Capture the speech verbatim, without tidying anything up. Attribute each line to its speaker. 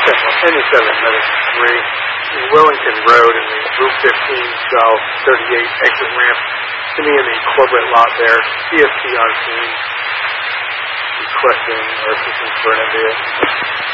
Speaker 1: seven minutes three. Wellington Road and the Route fifteen South thirty-eight exit ramp to me in the corporate lot there. C S T on scene. Requesting our assistance for an M B A.